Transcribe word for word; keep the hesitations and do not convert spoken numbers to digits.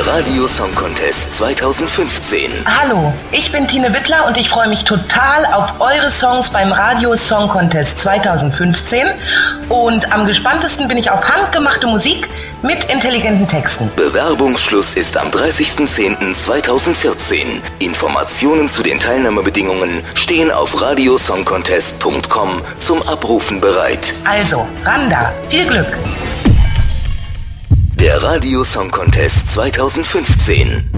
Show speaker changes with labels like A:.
A: Der Radio Song Contest zweitausendfünfzehn.
B: Hallo, ich bin Tine Wittler und ich freue mich total auf eure Songs beim Radio Song Contest zweitausendfünfzehn. Und am gespanntesten bin ich auf handgemachte Musik mit intelligenten Texten.
A: Bewerbungsschluss ist am dreißigsten zehnten zweitausendvierzehn. Informationen zu den Teilnahmebedingungen stehen auf radiosongcontest punkt com zum Abrufen bereit.
B: Also, ran da, viel Glück!
A: Der Radio Song Contest zweitausendfünfzehn.